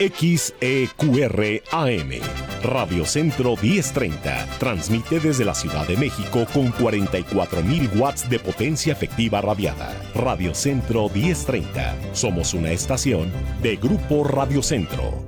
XEQR-AM, Radio Centro 1030, transmite desde la Ciudad de México con 44.000 watts de potencia efectiva radiada. Radio Centro 1030, somos una estación de Grupo Radio Centro.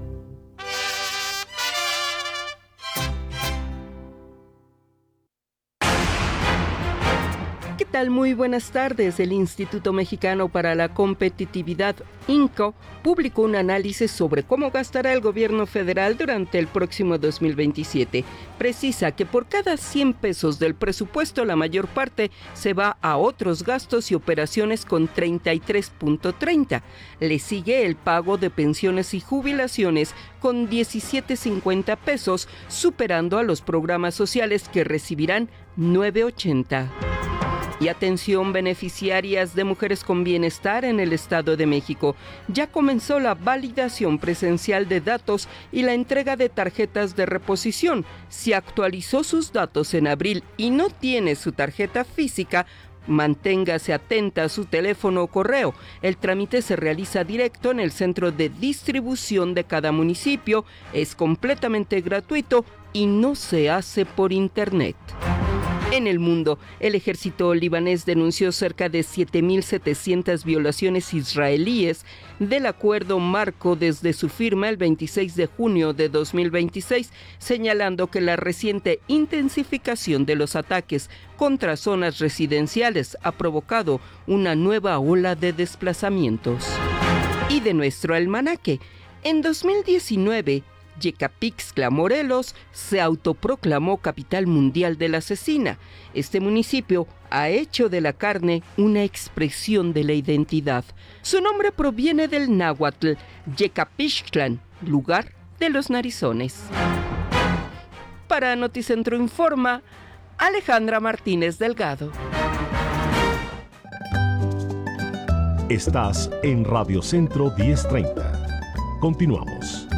¿Qué tal? Muy buenas tardes. El Instituto Mexicano para la Competitividad, INCO, publicó un análisis sobre cómo gastará el gobierno federal durante el próximo 2027. Precisa que por cada 100 pesos del presupuesto, la mayor parte se va a otros gastos y operaciones con 33.30. Le sigue el pago de pensiones y jubilaciones con 17.50 pesos, superando a los programas sociales que recibirán 9.80. Y atención, beneficiarias de Mujeres con Bienestar en el Estado de México. Ya comenzó la validación presencial de datos y la entrega de tarjetas de reposición. Si actualizó sus datos en abril y no tiene su tarjeta física, manténgase atenta a su teléfono o correo. El trámite se realiza directo en el centro de distribución de cada municipio, es completamente gratuito y no se hace por internet. En el mundo, el ejército libanés denunció cerca de 7.700 violaciones israelíes del acuerdo marco desde su firma el 26 de junio de 2026, señalando que la reciente intensificación de los ataques contra zonas residenciales ha provocado una nueva ola de desplazamientos. Y de nuestro almanaque, en 2019, Yecapixtla, Morelos, se autoproclamó capital mundial de la cecina. Este municipio ha hecho de la carne una expresión de la identidad. Su nombre proviene del náhuatl Yecapixtlan, lugar de los narizones. Para Noticentro Informa, Alejandra Martínez Delgado. Estás en Radio Centro 1030. Continuamos.